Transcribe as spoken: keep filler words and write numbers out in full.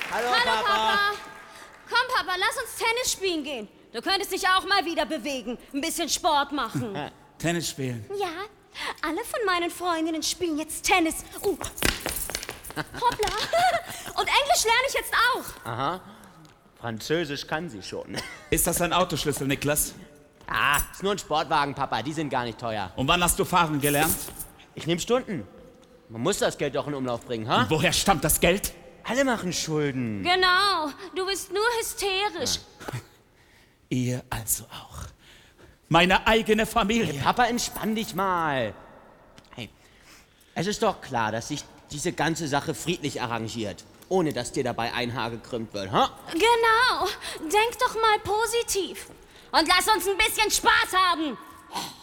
Hallo, Hallo, Papa. Papa. Komm, Papa, lass uns Tennis spielen gehen. Du könntest dich auch mal wieder bewegen, ein bisschen Sport machen. Tennis spielen. Ja, alle von meinen Freundinnen spielen jetzt Tennis. Uh. Hoppla. Und Englisch lerne ich jetzt auch. Aha. Französisch kann sie schon. Ist das ein Autoschlüssel, Niklas? Ah, ist nur ein Sportwagen, Papa. Die sind gar nicht teuer. Und wann hast du fahren gelernt? Ich nehme Stunden. Man muss das Geld doch in Umlauf bringen, ha? Und woher stammt das Geld? Alle machen Schulden. Genau, du bist nur hysterisch. Ihr also auch. Meine eigene Familie. Papa, entspann dich mal. Hey, es ist doch klar, dass sich diese ganze Sache friedlich arrangiert. Ohne dass dir dabei ein Haar gekrümmt wird, ha? Genau, denk doch mal positiv. Und lass uns ein bisschen Spaß haben.